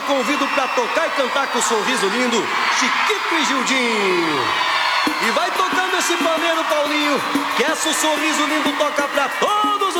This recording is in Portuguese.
convido pra tocar e cantar com sorriso lindo, Chiquito e Gildinho. E vai tocando esse pandeiro, Paulinho, que essa o sorriso lindo toca pra todos.